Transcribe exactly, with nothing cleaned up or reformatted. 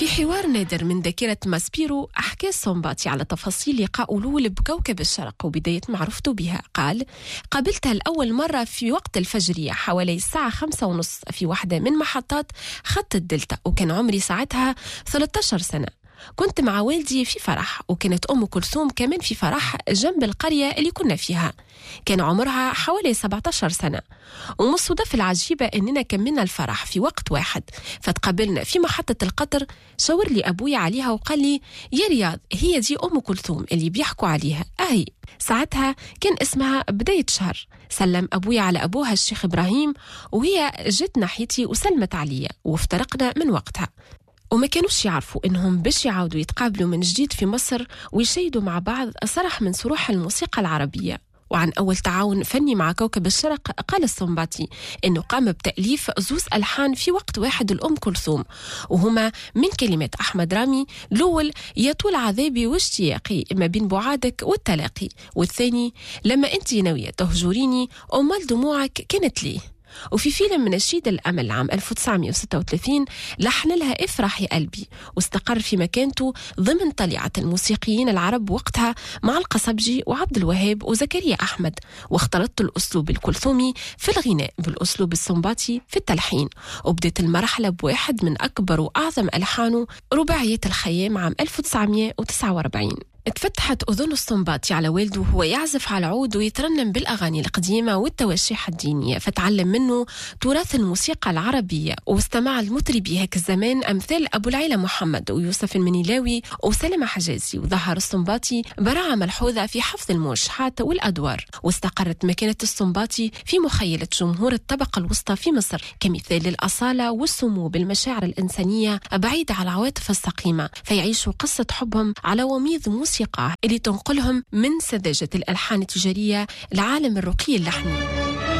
في حوار نادر من ذاكرة ماسبيرو حكى السنباطي على تفاصيل لقاء لول بكوكب الشرق وبداية معرفته بها. قال: قابلتها لأول مرة في وقت الفجرية حوالي الساعة خمسة ونص في واحدة من محطات خط الدلتا، وكان عمري ساعتها ثلاثة عشر سنة. كنت مع والدي في فرح، وكانت أم كلثوم كمان في فرح جنب القرية اللي كنا فيها، كان عمرها حوالي سبعة عشر سنة. ومن الصدف العجيبة أننا كملنا الفرح في وقت واحد، فتقابلنا في محطة القطر. شاور لي أبوي عليها وقال لي: يا رياض، هي دي أم كلثوم اللي بيحكوا عليها أهي. ساعتها كان اسمها بداية شهر. سلم أبوي على أبوها الشيخ إبراهيم، وهي جت ناحيتي وسلمت عليا، وافترقنا من وقتها. وما كانوش يعرفوا إنهم باش يعاودوا يتقابلوا من جديد في مصر ويشيدوا مع بعض صرح من صروح الموسيقى العربية. وعن أول تعاون فني مع كوكب الشرق قال السنباطي إنه قام بتأليف زوز ألحان في وقت واحد لأم كلثوم، وهما من كلمات أحمد رامي: لول يطول عذابي واشتياقي ما بين بعادك والتلاقي، والثاني: لما أنت ناوية تهجريني أمال دموعك كانت ليه. وفي فيلم من نشيد الأمل عام ألف وتسعمائة وستة وثلاثين لحن لها افرح يا قلبي، واستقر في مكانته ضمن طليعة الموسيقيين العرب وقتها مع القصبجي وعبد الوهاب وزكريا أحمد. واختلطت الأسلوب الكلثومي في الغناء بالأسلوب السنباطي في التلحين، وبدأت المرحلة بواحد من أكبر وأعظم ألحانه رباعية الخيام عام ألف وتسعمائة وتسعة وأربعين. اتفتحت أذن السنباطي على والده وهو يعزف على العود ويترنم بالأغاني القديمة والتواشيح الدينية، فتعلم منه تراث الموسيقى العربية، واستمع المطربي هاك الزمان أمثال أبو العيلة محمد ويوسف المنيلاوي وسلمى حجازي. وظهر السنباطي براعة ملحوظة في حفظ الموشحات والأدوار، واستقرت مكانة السنباطي في مخيلة جمهور الطبقة الوسطى في مصر كمثال للأصالة والسمو بالمشاعر الإنسانية بعيدة عن العواطف السقيمة، فيعيشوا قصة حبهم على وميض موسيقى اللي تنقلهم من سذاجة الألحان التجارية لعالم الرقي اللحني.